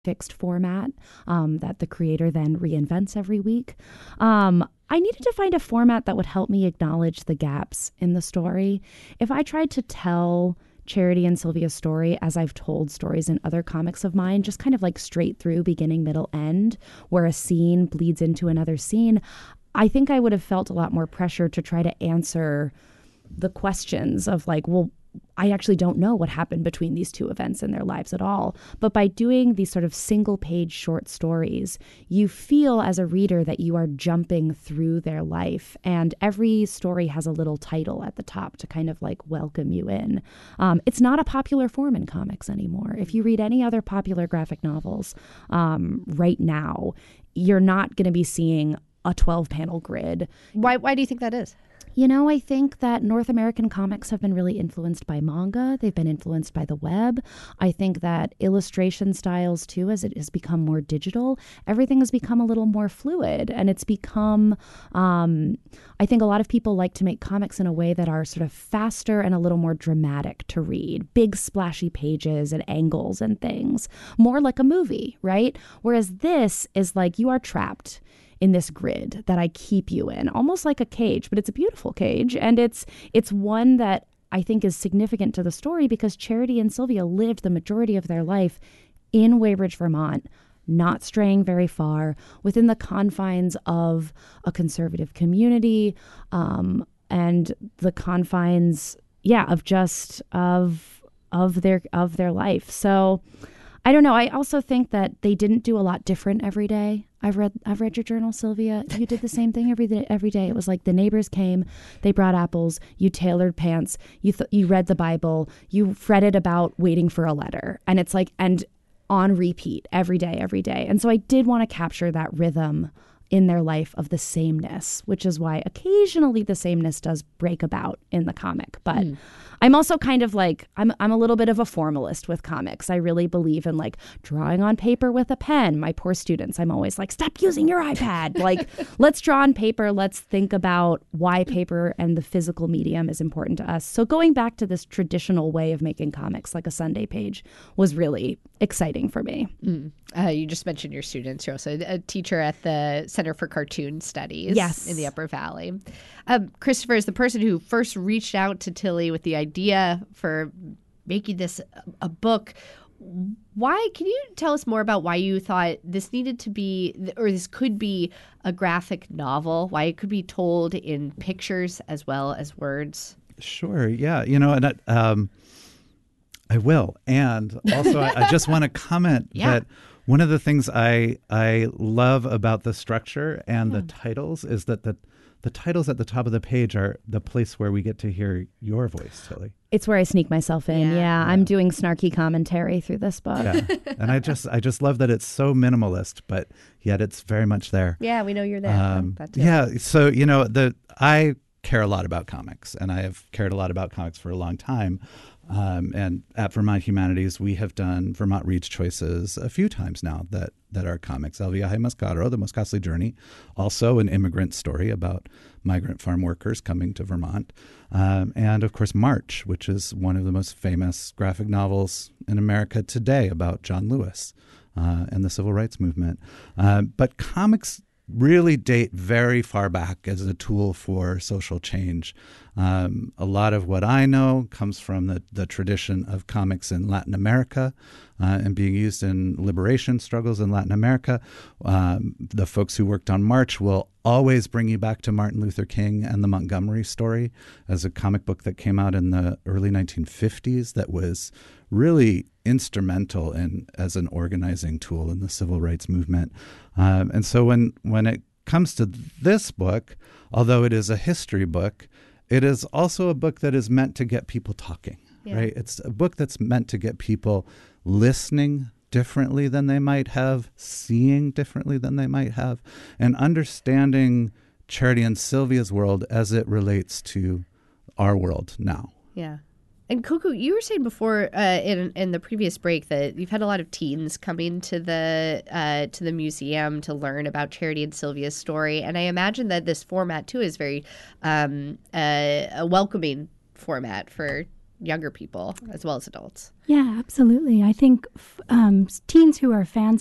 fixed format that the creator then reinvents every week. I needed to find a format that would help me acknowledge the gaps in the story. If I tried to tell Charity and Sylvia's story as I've told stories in other comics of mine, just kind of like straight through, beginning, middle, end, where a scene bleeds into another scene, I think I would have felt a lot more pressure to try to answer the questions of like, well, I actually don't know what happened between these two events in their lives at all. But by doing these sort of single page short stories, you feel as a reader that you are jumping through their life. And every story has a little title at the top to kind of like welcome you in. It's not a popular form in comics anymore. If you read any other popular graphic novels right now, you're not going to be seeing a 12-panel grid. Why do you think that is? You know, I think that North American comics have been really influenced by manga. They've been influenced by the web. I think that illustration styles, too, as it has become more digital, everything has become a little more fluid. And it's become, I think a lot of people like to make comics in a way that are sort of faster and a little more dramatic to read. Big splashy pages and angles and things. More like a movie, right? Whereas this is like you are trapped in this grid that I keep you in, almost like a cage, but it's a beautiful cage. And it's one that I think is significant to the story because Charity and Sylvia lived the majority of their life in Weybridge, Vermont, not straying very far, within the confines of a conservative community, and the confines, of their life. So I don't know. I also think that they didn't do a lot different every day. I've read your journal, Sylvia. You did the same thing every day. It was like the neighbors came, they brought apples, you tailored pants, you read the Bible, you fretted about waiting for a letter, and it's like and on repeat every day. And so I did want to capture that rhythm in their life of the sameness, which is why occasionally the sameness does break about in the comic. But I'm also kind of like, I'm a little bit of a formalist with comics. I really believe in like drawing on paper with a pen. My poor students, I'm always like, stop using your iPad. Like, let's draw on paper. Let's think about why paper and the physical medium is important to us. So going back to this traditional way of making comics, like a Sunday page, was really exciting for me. You just mentioned your students. You're also a teacher at the Center for Cartoon Studies in the Upper Valley. Christopher is the person who first reached out to Tilly with the idea for making this a book. Why? Can you tell us more about why you thought this needed to be, or this could be a graphic novel, why it could be told in pictures as well as words? Sure. Yeah. You know, and I will. And also, I just want to comment that one of the things I love about the structure and the titles is that the titles at the top of the page are the place where we get to hear your voice, Tilly. It's where I sneak myself in. Yeah. I'm doing snarky commentary through this book. Yeah. And I just love that it's so minimalist, but yet it's very much there. Yeah, we know you're there. So, you know, I care a lot about comics, and I have cared a lot about comics for a long time. And at Vermont Humanities, we have done Vermont Reads Choices a few times now that are comics. El Viaje Más Caro, The Most Costly Journey, also an immigrant story about migrant farm workers coming to Vermont. And, of course, March, which is one of the most famous graphic novels in America today about John Lewis and the Civil Rights Movement. But comics really date very far back as a tool for social change. A lot of what I know comes from the tradition of comics in Latin America and being used in liberation struggles in Latin America. The folks who worked on March will always bring you back to Martin Luther King and the Montgomery story as a comic book that came out in the early 1950s that was really instrumental as an organizing tool in the civil rights movement. And so when it comes to this book, although it is a history book, it is also a book that is meant to get people talking, right? It's a book that's meant to get people listening differently than they might have, seeing differently than they might have, and understanding Charity and Sylvia's world as it relates to our world now. Yeah. And Cuckoo, you were saying before in the previous break that you've had a lot of teens coming to the museum to learn about Charity and Sylvia's story, and I imagine that this format too is very a welcoming format for younger people as well as adults. Yeah, absolutely. I think teens who are fans